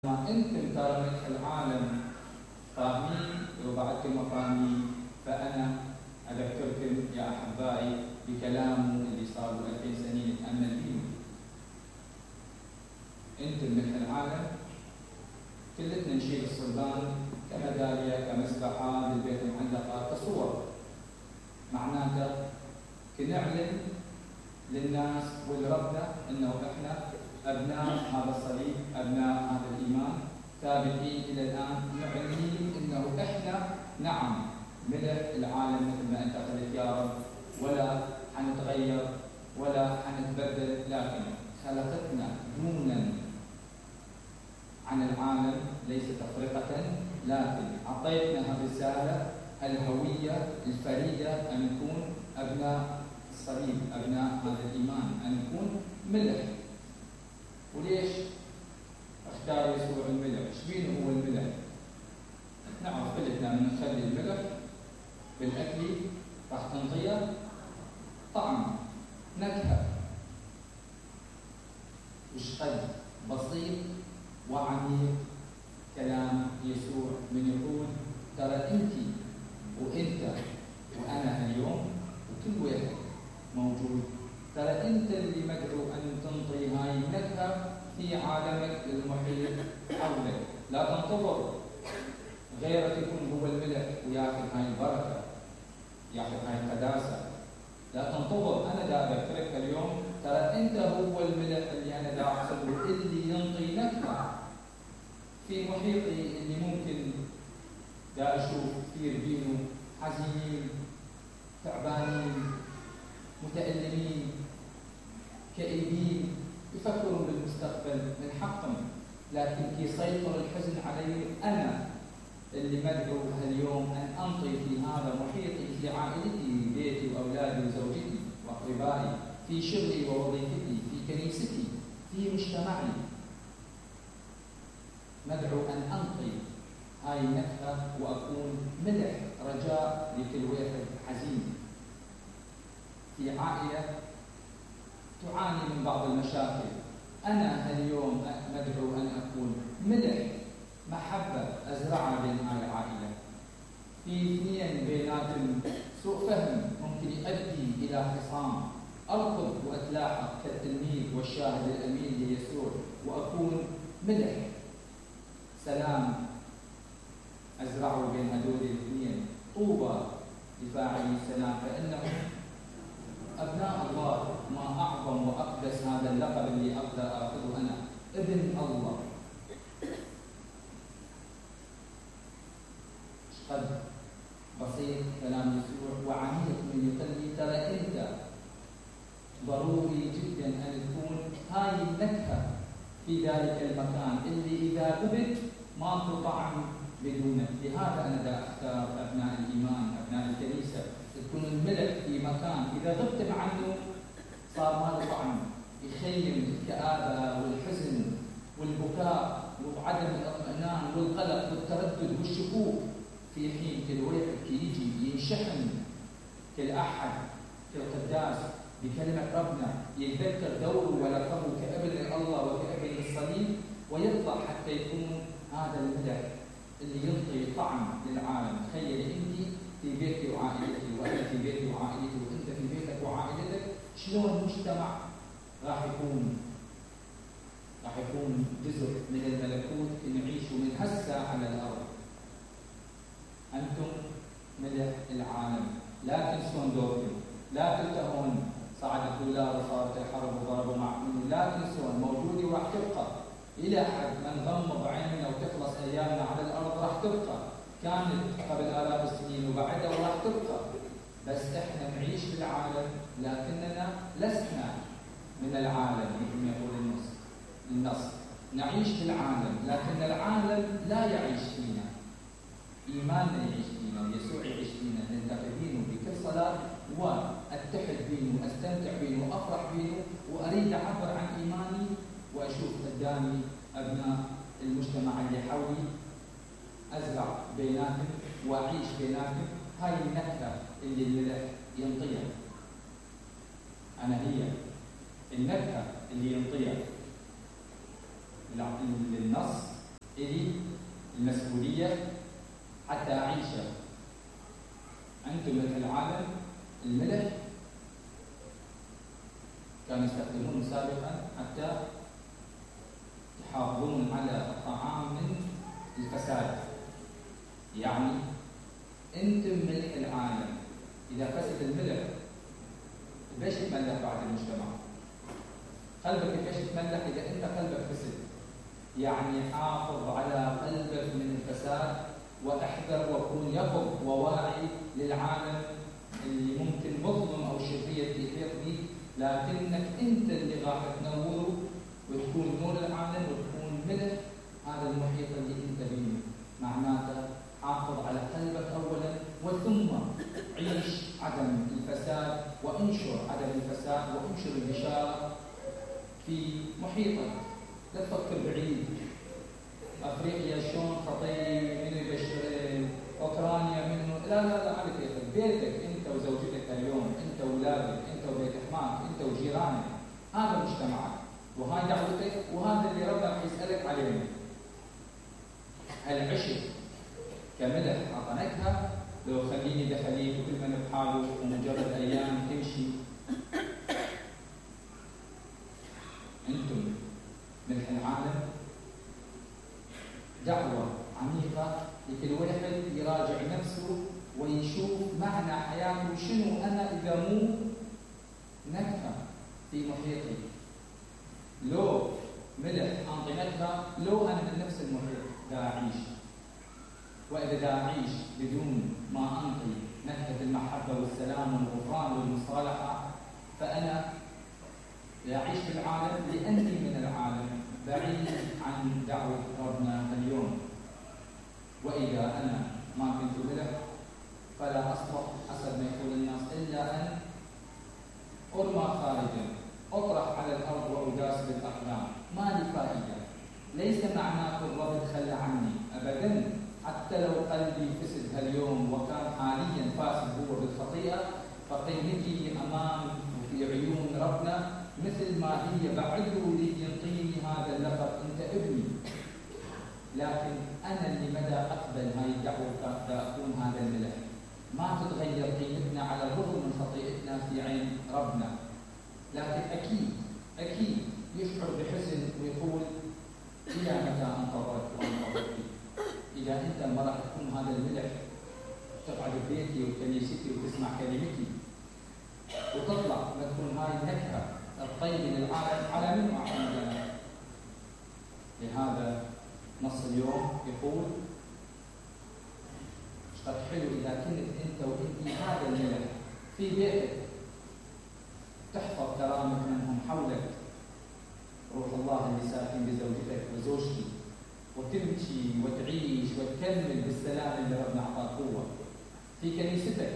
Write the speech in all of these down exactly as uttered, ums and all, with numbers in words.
ما أنتم ترى ملح العالم فاهمين وبعدكم مفاهيم، فأنا أذكركم يا أحبائي بكلامه اللي صار له ألفين سنة نتأمل فيه. أنتم ملح العالم، كلتنا نشيل الصلبان كميدالية كمسبحة بالبيت المعلقة كصور، معناته كنعلن للناس ولربنا أنه إحنا أبناء هذا الصليب، أبناء هذا الإيمان، ثابتين إلى الآن، معلنين أنه إحنا نعم ملح العالم مثل ما أنت قلت يا رب، ولا حنتغير ولا حنتبدل، لكن خلقتنا دونا عن العالم ليس تفرقة، لكن أعطيتنا الرسالة الهوية الفريدة أن نكون أبناء الصليب، أبناء هذا الإيمان، أن نكون ملح. وليش اختار يسوع الملح؟ ايش بينه هو الملح؟ نعرف كلنا من نخلي الملح بالاكل راح تنطيه طعم، نكهه، وش قد بسيط وعميق كلام يسوع من يقول ترى انت وانت وانا اليوم وكل واحد موجود، ترى أنت اللي مدعو أن تنطي هاي النكهة في عالمك المحيط حولك. لا تنتظر غيرك يكون هو الملح وياخذ هاي البركة، ياخذ هاي القداسة. لا تنتظر، أنا دا أذكرك اليوم ترى أنت هو الملح اللي أنا دا أحسبه اللي ينطي نكهة في محيطي اللي ممكن دا أشوف كثير بينه حزينين، تعبانين، متألمين، كئيبين، يفكرون بالمستقبل من حقهم، لكن كي يسيطر الحزن عليهم أنا اللي مدعو اليوم أن أنطي في هذا محيطي، في عائلتي، بيتي وأولادي وزوجتي وأقربائي، في شغلي ووظيفتي، في كنيستي، في مجتمعي، مدعو أن أنطي هاي النكهة وأكون ملح رجاء لكل واحد حزين. في عائلة تعاني من بعض المشاكل، أنا اليوم مدعو أن أكون ملح محبة أزرعها بين هاي العائلة. في اثنين بيناتهم سوء فهم ممكن يؤدي إلى خصام، أركض وأتلاحق كالتلميذ والشاهد الأمين ليسوع وأكون ملح سلام أزرعه بين هذول الاثنين. طوبى لفاعلي السلام فإنهم أبناء الله. ما أعظم وأقدس هذا اللقب اللي أقدر أخذه أنا، ابن الله. قد بسيط كلام يسوع وعميق من يقول ترى أنت ضروري جدا أن تكون هاي النكهة في ذلك المكان اللي إذا غبت ما طعم بدونك. لهذا أنا دا أختار أبناء الإيمان، أبناء الكنيسة، تكون الملح في مكان إذا غبتم عنه صار ما له طعم، يخيم الكآبة والحزن والبكاء وعدم الاطمئنان والقلق والتردد والشكوك، في حين كل واحد يجي ينشحن كل أحد كالقداس بكلمة ربنا، يتذكر دوره ولقبه كابن الله وكابن الصليب، ويطلع حتى يكون هذا الملح اللي يعطي طعم للعالم. تخيل انت في بيتي وعائلتي، وانا في بيتي وعائلتي، وانت في بيتك وعائلتك، شلون المجتمع راح يكون راح يكون جزء من الملكوت نعيش من هسه على الارض. انتم ملح العالم، لا تنسون دوركم، لا تلتهون. صعد الدولار وصارت الحرب وضربوا معكم، لا تنسون موجودي وراح تبقى الى حد ما نغمض عيننا وتخلص ايامنا على الارض، راح تبقى. كانت قبل آلاف السنين وبعدها وراح تبقى، بس احنا نعيش بالعالم لكننا لسنا من العالم مثل ما يقول النص. النص نعيش بالعالم لكن العالم لا يعيش فينا، ايماننا يعيش فينا ويسوع يعيش فينا، نلتقي بينه بكل صلاه واتحد بينه واستمتع بينه وافرح بينه، واريد اعبر عن ايماني واشوف قدامي ابناء المجتمع اللي حولي، أزرع بيناتهم وأعيش بيناتهم هاي النكهة اللي الملح ينطيها. أنا هي النكهة اللي ينطيها. النص إلي المسؤولية حتى أعيش. أنتم ملح العالم. الملح كانوا يستخدمونه سابقا حتى يحافظون على الطعام من الفساد. يعني أنتم ملح العالم، إذا فسد الملح ليش تملح بعد المجتمع؟ قلبك ليش تملح إذا أنت قلبك فسد؟ يعني حافظ على قلبك من الفساد، واحذر وكن يقظ وواعي للعالم اللي ممكن مظلم أو شرير يحيط به، لكنك أنت اللي راح تنوره وتكون نور العالم وتكون ملح هذا المحيط اللي أنت فيه. معناته حافظ على قلبك أولا، وثم عيش عدم الفساد وانشر عدم الفساد وانشر البشارة في محيطك. لا تفكر بعيد، أفريقيا شلون خطير، من يبشر، أوكرانيا منه، لا لا لا على كيفك. بيتك أنت وزوجتك اليوم، أنت وأولادك، أنت وبيت حماك، أنت وجيرانك، هذا مجتمعك وهاي دعوتك، وهذا اللي ربنا راح يسألك عليه. هل عشت كملح أعطنكها؟ لو خليني دخليك وكل من بحاله ومجرد أيام تمشي. أنتم ملح العالم. دعوة عميقة لكل واحد يراجع نفسه ويشوف معنى حياته شنو أنا إذا مو نكهة في محيطي. لو ملح أنطي نكهة، لو أنا من نفس المحيط دا أعيش، وإذا دا أعيش بدون ما أنطي نكهة المحبة والسلام والغفران والمصالحة، فأنا أعيش في العالم لأني من العالم، بعيد عن دعوة ربنا اليوم. وإذا أنا ما كنت ملح فلا أصلح حسب ما يقول الناس إلا أن أرمى خارجا، أطرح على الأرض وأداس بالأقدام، ما لي فائدة. ليس معناته الرب تخلى عني أبدا، حتى لو قلبي فسد هاليوم وكان حاليا فاسد هو بالخطيئة، فقيمتي أمام وفي عيون ربنا مثل ما هي. بعده لي ينطيني هذا اللقب، أنت ابني. لكن أنا اللي مدى أقبل هاي الدعوة أكون هذا الملح. ما تتغير قيمتنا على الرغم من خطيئتنا في عين ربنا، لكن أكيد أكيد يشعر بحزن ويقول إلى متى انتظرت وانتظرت؟ إذا أنت ما راح تكون هذا الملح، تقعد ببيتي وكنيستي وتسمع كلمتي وتطلع ما تكون هاي النكهة الطيبة للعالم، على من أعطينا؟ لهذا نص اليوم يقول قد حلو إذا كنت أنت وإنتي هذا الملح في بيتك، تحفظ كرامة منهم حولك، روح الله اللي ساكن بزوجتك وزوجتي، وتمشي وتعيش وتكمل بالسلام اللي ربنا أعطاك قوة. في كنيستك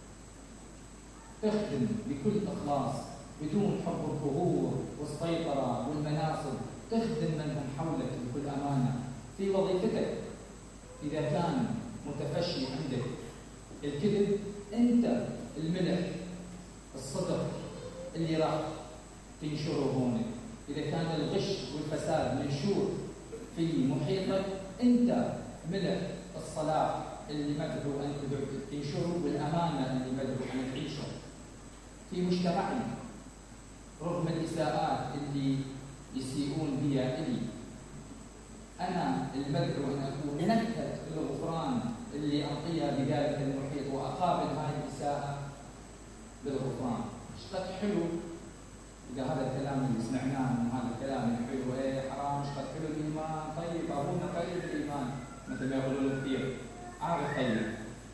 تخدم بكل إخلاص بدون حب الظهور والسيطرة والمناصب، تخدم منهم حولك بكل أمانة. في وظيفتك إذا كان متفشي عندك الكذب، أنت الملح الصدق اللي راح تنشره هون. إذا كان الغش والفساد منشور في محيطك، أنت ملح الصلاح اللي مدعو أن تنشره، والأمانة اللي مدعو أن تعيشه في مجتمعنا. رغم الإساءات اللي يسيئون بها إلي، أنا المدعو أن أكون نكهة الغفران اللي أعطيها بذلك المحيط، وأقابل هذه الإساءة بالغفران. اشتد حلو إذا هذا الكلام اللي سمعناه من هذا الكلام الحلو، إيه حرام، اشتد حلو الإيمان، طيب أبونا طيب الإيمان مثل ما يقولون كثير، عارف طيب،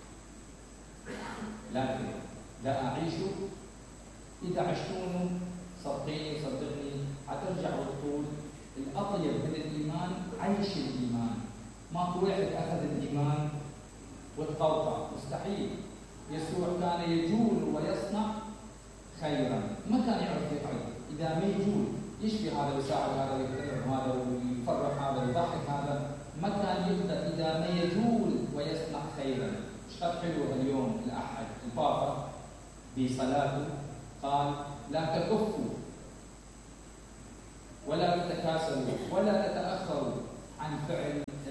لكن لا أعيشه. إذا عشتونه صدقيني صدقني حترجع وتقول الأطيب من الإيمان عيش الإيمان. ماكو واحد أخذ الإيمان وتقوطع، مستحيل. يسوع كان يجول ويصنع خيرا، ما كان يعرف يفعل. إذا ما يجول يشفي هذا ويساعد هذا ويتكلم هذا ويفرح هذا ويضحك هذا، ما كان يقدر إذا ما يجول ويصنع خيرا. اشتد حلوة اليوم الأحد البابا بصلاته قال لا تكفوا ولا تتكاسلوا ولا تتأخروا عن فعل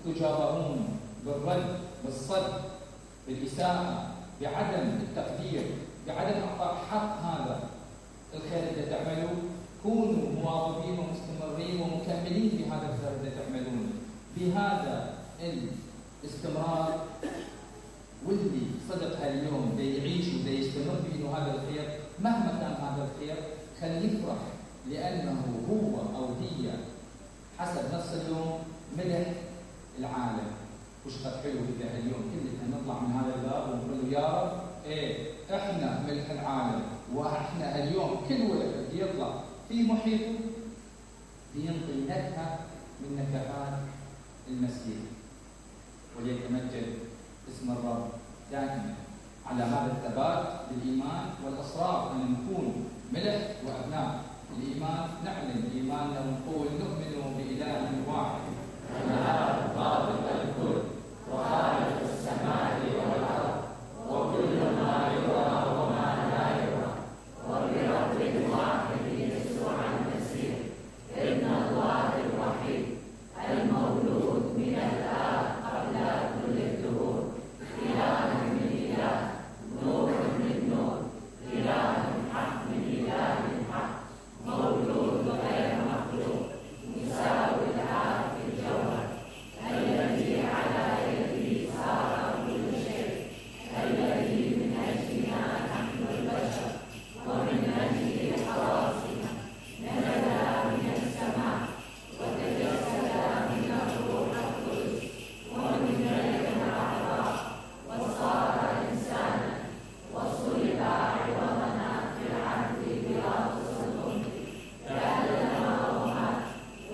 تجابهون بالرد، بالصد، بالإساءة، بعدم التقدير، بعدم إعطاء حق هذا الخير اللي تعملوه، كونوا مواظبين ومستمرين ومكملين في هذا الخير اللي تعملونه بهذا الاستمرار. واللي صدق هاليوم دا يعيش ودا يستمر بإنه هذا الخير مهما كان هذا الخير خليه يفرح، لأنه هو أو هي حسب نفس اليوم ملح العالم. وش قد حلو إذا هاليوم كلنا نطلع من هذا الباب ونقول له يا رب إيه إحنا ملح العالم، وإحنا اليوم كل واحد يطلع في محيطه بينطي نكهة من نكهات المسيح. وليتمجد اسم الرب دائما على هذا الثبات بالإيمان والإصرار أن نكون ملح وأبناء الإيمان، نعلن إيماننا ونقول نؤمن